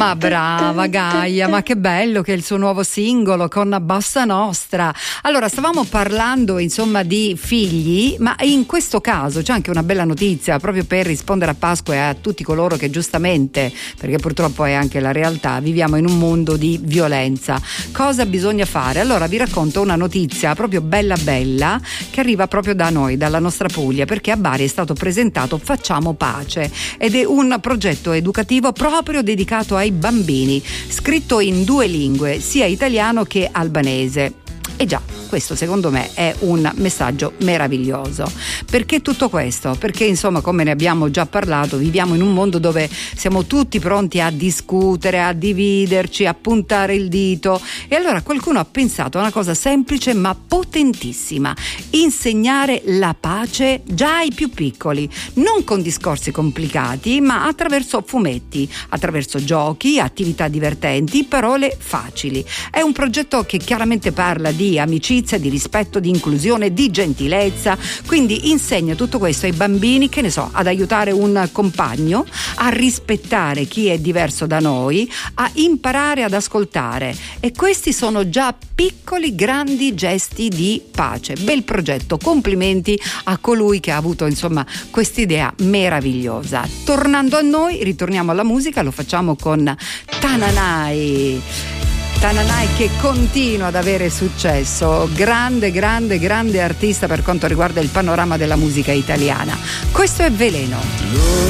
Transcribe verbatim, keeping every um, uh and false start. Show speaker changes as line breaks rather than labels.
Ma brava Gaia, ma che bello che è il suo nuovo singolo con Bossa Nostra. Allora, stavamo parlando insomma di figli, ma in questo caso c'è anche una bella notizia proprio per rispondere a Pasqua e a tutti coloro che giustamente, perché purtroppo è anche la realtà, viviamo in un mondo di violenza. Cosa bisogna fare? Allora vi racconto una notizia proprio bella bella che arriva proprio da noi, dalla nostra Puglia, perché a Bari è stato presentato Facciamo Pace ed è un progetto educativo proprio dedicato ai bambini, scritto in due lingue, sia italiano che albanese. E già, questo secondo me è un messaggio meraviglioso. Perché tutto questo? Perché insomma, come ne abbiamo già parlato, viviamo in un mondo dove siamo tutti pronti a discutere, a dividerci, a puntare il dito, e allora qualcuno ha pensato a una cosa semplice ma potentissima: insegnare la pace già ai più piccoli, non con discorsi complicati, ma attraverso fumetti, attraverso giochi, attività divertenti, parole facili. È un progetto che chiaramente parla di amicizia, di rispetto, di inclusione, di gentilezza, quindi insegna tutto questo ai bambini, che ne so, ad aiutare un compagno, a rispettare chi è diverso da noi, a imparare ad ascoltare, e questi sono già piccoli grandi gesti di pace. Bel progetto, complimenti a colui che ha avuto insomma quest'idea meravigliosa. Tornando a noi, ritorniamo alla musica, lo facciamo con Tananai. Tananai che continua ad avere successo, grande, grande, grande artista per quanto riguarda il panorama della musica italiana. Questo è Veleno.